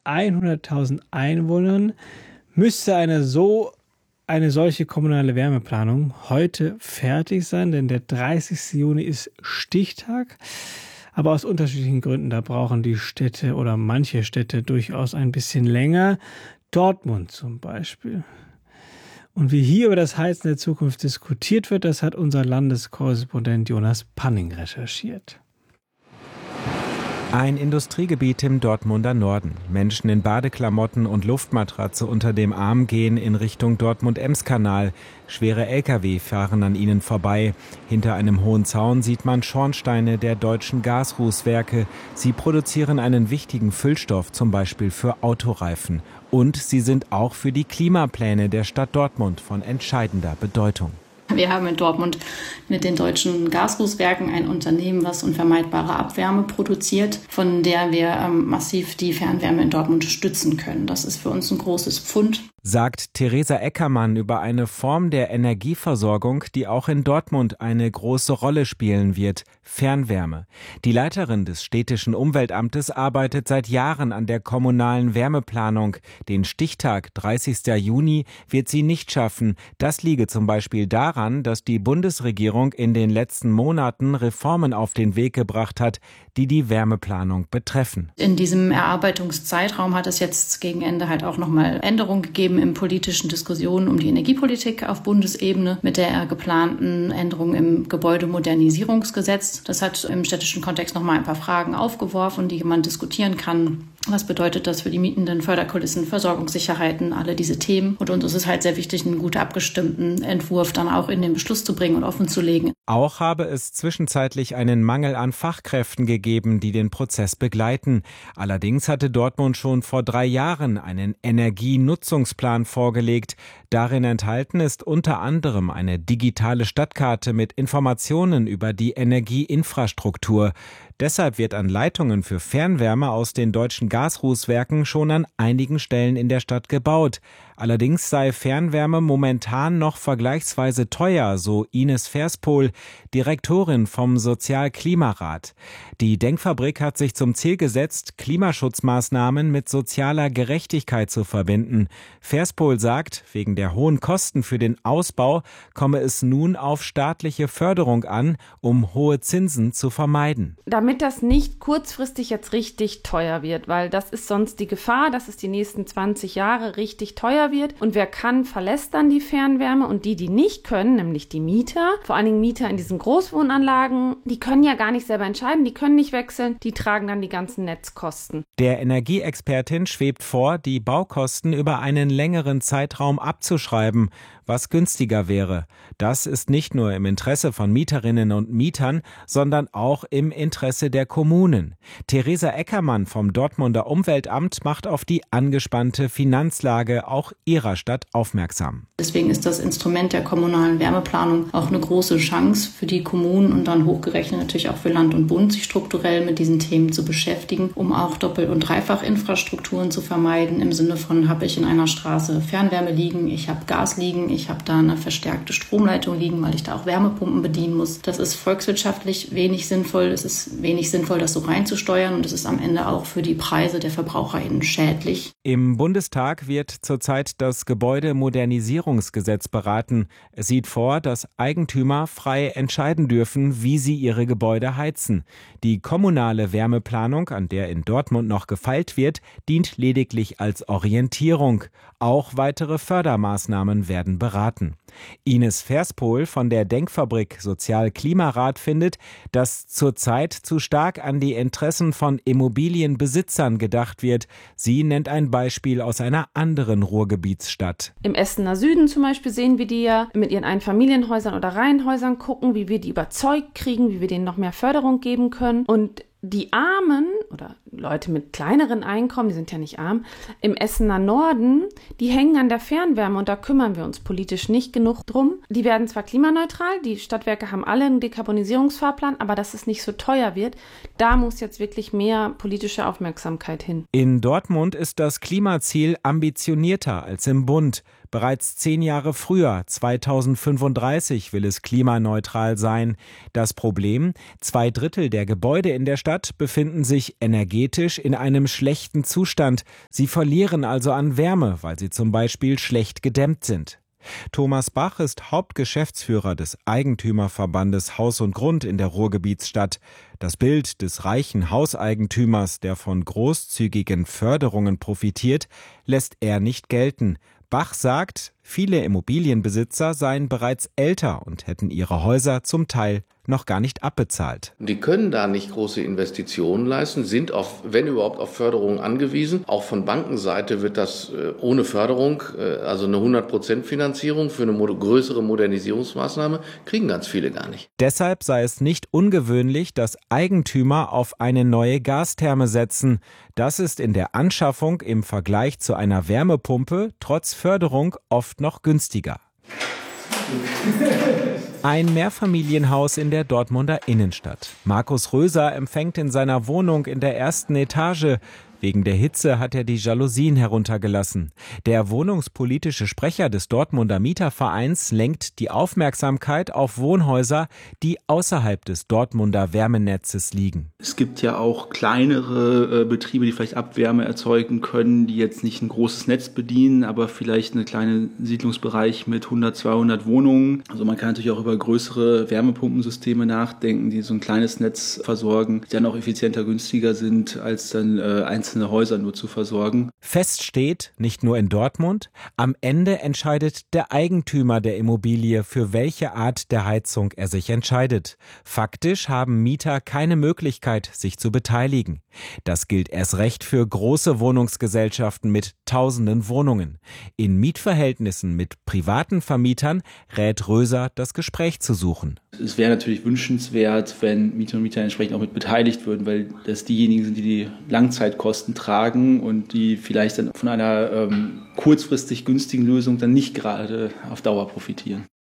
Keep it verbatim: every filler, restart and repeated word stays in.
hunderttausend Einwohnern müsste eine so eine solche kommunale Wärmeplanung heute fertig sein, denn der dreißigste Juni ist Stichtag. Aber aus unterschiedlichen Gründen, da brauchen die Städte oder manche Städte durchaus ein bisschen länger. Dortmund zum Beispiel. Und wie hier über das Heizen der Zukunft diskutiert wird, das hat unser Landeskorrespondent Jonas Panning recherchiert. Ein Industriegebiet im Dortmunder Norden. Menschen in Badeklamotten und Luftmatratze unter dem Arm gehen in Richtung Dortmund-Ems-Kanal. Schwere L K W fahren an ihnen vorbei. Hinter einem hohen Zaun sieht man Schornsteine der deutschen Gasrußwerke. Sie produzieren einen wichtigen Füllstoff, zum Beispiel für Autoreifen. Und sie sind auch für die Klimapläne der Stadt Dortmund von entscheidender Bedeutung. Wir haben in Dortmund mit den deutschen Gasrußwerken ein Unternehmen, was unvermeidbare Abwärme produziert, von der wir ähm, massiv die Fernwärme in Dortmund stützen können. Das ist für uns ein großes Pfund. Sagt Theresa Eckermann über eine Form der Energieversorgung, die auch in Dortmund eine große Rolle spielen wird: Fernwärme. Die Leiterin des städtischen Umweltamtes arbeitet seit Jahren an der kommunalen Wärmeplanung. Den Stichtag dreißigsten Juni wird sie nicht schaffen. Das liege zum Beispiel daran, dass die Bundesregierung in den letzten Monaten Reformen auf den Weg gebracht hat, die die Wärmeplanung betreffen. In diesem Erarbeitungszeitraum hat es jetzt gegen Ende halt auch nochmal Änderungen gegeben in politischen Diskussionen um die Energiepolitik auf Bundesebene mit der geplanten Änderung im Gebäudemodernisierungsgesetz. Das hat im städtischen Kontext nochmal ein paar Fragen aufgeworfen, die man diskutieren kann. Was bedeutet das für die Mietenden, Förderkulissen, Versorgungssicherheiten, alle diese Themen? Und uns ist es halt sehr wichtig, einen gut abgestimmten Entwurf dann auch in den Beschluss zu bringen und offenzulegen. Auch habe es zwischenzeitlich einen Mangel an Fachkräften gegeben, die den Prozess begleiten. Allerdings hatte Dortmund schon vor drei Jahren einen Energienutzungsplan vorgelegt. Darin enthalten ist unter anderem eine digitale Stadtkarte mit Informationen über die Energieinfrastruktur. Deshalb wird an Leitungen für Fernwärme aus den deutschen Gasrußwerken schon an einigen Stellen in der Stadt gebaut. Allerdings sei Fernwärme momentan noch vergleichsweise teuer, so Ines Verspohl, Direktorin vom Sozial-Klimarat. Die Denkfabrik hat sich zum Ziel gesetzt, Klimaschutzmaßnahmen mit sozialer Gerechtigkeit zu verbinden. Verspohl sagt, wegen der hohen Kosten für den Ausbau komme es nun auf staatliche Förderung an, um hohe Zinsen zu vermeiden. Damit das nicht kurzfristig jetzt richtig teuer wird, weil das ist sonst die Gefahr, dass es die nächsten zwanzig Jahre richtig teuer wird. Und wer kann, verlässt dann die Fernwärme. Und die, die nicht können, nämlich die Mieter, vor allen Dingen Mieter in diesen Großwohnanlagen, die können ja gar nicht selber entscheiden, die können nicht wechseln, die tragen dann die ganzen Netzkosten. Der Energieexpertin schwebt vor, die Baukosten über einen längeren Zeitraum abzuschreiben, was günstiger wäre. Das ist nicht nur im Interesse von Mieterinnen und Mietern, sondern auch im Interesse der Kommunen. Theresa Eckermann vom Dortmunder Umweltamt macht auf die angespannte Finanzlage auch ihrer Stadt aufmerksam. Deswegen ist das Instrument der kommunalen Wärmeplanung auch eine große Chance für die Kommunen und dann hochgerechnet natürlich auch für Land und Bund, sich strukturell mit diesen Themen zu beschäftigen, um auch Doppel- und Dreifachinfrastrukturen zu vermeiden, im Sinne von, habe ich in einer Straße Fernwärme liegen, ich habe Gas liegen, ich habe da eine verstärkte Stromleitung liegen, weil ich da auch Wärmepumpen bedienen muss. Das ist volkswirtschaftlich wenig sinnvoll, es ist wenig sinnvoll, das so reinzusteuern und es ist am Ende auch für die Preise der VerbraucherInnen schädlich. Im Bundestag wird zurzeit das Gebäudemodernisierungsgesetz beraten. Es sieht vor, dass Eigentümer frei entscheiden dürfen, wie sie ihre Gebäude heizen. Die kommunale Wärmeplanung, an der in Dortmund noch gefeilt wird, dient lediglich als Orientierung. Auch weitere Fördermaßnahmen werden beraten. Ines Verspohl von der Denkfabrik Sozial-Klimarat findet, dass zurzeit zu stark an die Interessen von Immobilienbesitzern gedacht wird. Sie nennt ein Beispiel aus einer anderen Ruhrgebietsstadt. Im Essener Süden zum Beispiel sehen wir die ja mit ihren Einfamilienhäusern oder Reihenhäusern gucken, wie wir die überzeugt kriegen, wie wir denen noch mehr Förderung geben können. Und die Armen oder Leute mit kleineren Einkommen, die sind ja nicht arm, im Essener Norden, die hängen an der Fernwärme und da kümmern wir uns politisch nicht genug drum. Die werden zwar klimaneutral, die Stadtwerke haben alle einen Dekarbonisierungsfahrplan, aber dass es nicht so teuer wird, da muss jetzt wirklich mehr politische Aufmerksamkeit hin. In Dortmund ist das Klimaziel ambitionierter als im Bund. Bereits zehn Jahre früher, zweitausendfünfunddreißig, will es klimaneutral sein. Das Problem: Zwei Drittel der Gebäude in der Stadt Stadt befinden sich energetisch in einem schlechten Zustand. Sie verlieren also an Wärme, weil sie zum Beispiel schlecht gedämmt sind. Thomas Bach ist Hauptgeschäftsführer des Eigentümerverbandes Haus und Grund in der Ruhrgebietsstadt. Das Bild des reichen Hauseigentümers, der von großzügigen Förderungen profitiert, lässt er nicht gelten. Bach sagt, viele Immobilienbesitzer seien bereits älter und hätten ihre Häuser zum Teil noch gar nicht abbezahlt. Die können da nicht große Investitionen leisten, sind auf, wenn überhaupt, auf Förderungen angewiesen. Auch von Bankenseite wird das äh, ohne Förderung, äh, also eine hundert Prozent Finanzierung für eine mod- größere Modernisierungsmaßnahme, kriegen ganz viele gar nicht. Deshalb sei es nicht ungewöhnlich, dass Eigentümer auf eine neue Gastherme setzen. Das ist in der Anschaffung im Vergleich zu einer Wärmepumpe trotz Förderung oft noch günstiger. Ein Mehrfamilienhaus in der Dortmunder Innenstadt. Markus Röser empfängt in seiner Wohnung in der ersten Etage. Wegen der Hitze hat er die Jalousien heruntergelassen. Der wohnungspolitische Sprecher des Dortmunder Mietervereins lenkt die Aufmerksamkeit auf Wohnhäuser, die außerhalb des Dortmunder Wärmenetzes liegen. Es gibt ja auch kleinere äh, Betriebe, die vielleicht Abwärme erzeugen können, die jetzt nicht ein großes Netz bedienen, aber vielleicht einen kleinen Siedlungsbereich mit hundert, zweihundert Wohnungen. Also man kann natürlich auch über größere Wärmepumpensysteme nachdenken, die so ein kleines Netz versorgen, die dann auch effizienter, günstiger sind, als dann äh, einzelne Häuser nur zu versorgen. Fest steht, nicht nur in Dortmund, am Ende entscheidet der Eigentümer der Immobilie, für welche Art der Heizung er sich entscheidet. Faktisch haben Mieter keine Möglichkeit, sich zu beteiligen. Das gilt erst recht für große Wohnungsgesellschaften mit tausenden Wohnungen. In Mietverhältnissen mit privaten Vermietern rät Röser, das Gespräch zu suchen. Es wäre natürlich wünschenswert, wenn Mieter und Mieter entsprechend auch mit beteiligt würden, weil das diejenigen sind, die die Langzeitkosten tragen und die vielleicht dann von einer ähm, kurzfristig günstigen Lösung dann nicht gerade auf Dauer profitieren.